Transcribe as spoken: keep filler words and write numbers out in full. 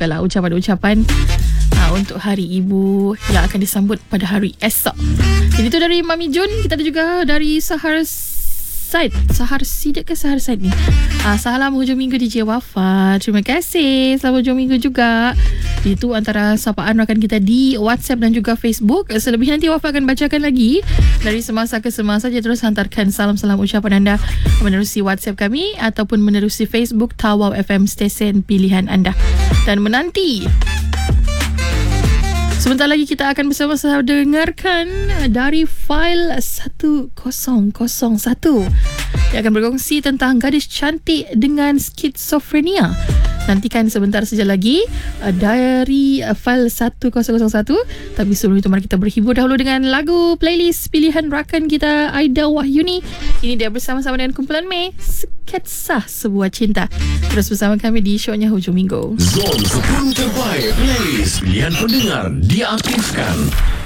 segala ucapan-ucapan uh, untuk Hari Ibu yang akan disambut pada hari esok. Jadi itu dari Mami Jun. Kita ada juga dari Sahar Said. Sahar Sidik ke Sahar Said ni? Uh, salam hujung minggu D J Wafa. Terima kasih. Selamat hujung minggu juga. Itu antara sapaan rakan kita di WhatsApp dan juga Facebook. Selebih nanti Wafa akan bacakan lagi dari semasa ke semasa. Jadi terus hantarkan salam-salam ucapan anda menerusi WhatsApp kami ataupun menerusi Facebook Tawau F M, stesen pilihan anda. Dan menanti sebentar lagi kita akan bersama-sama dengarkan dari file ten kosong satu yang akan berkongsi tentang gadis cantik dengan skizofrenia. Nantikan sebentar saja lagi uh, dari uh, file ten satu. Tapi sebelum itu mari kita berhibur dahulu dengan lagu playlist pilihan rakan kita Aida Wahyuni. Ini dia bersama-sama dengan kumpulan Mei, Sketsa Sebuah Cinta. Terus bersama kami di show-nya Hujung Minggu. Zone sepuluh terbaik playlist pilihan pendengar diaktifkan.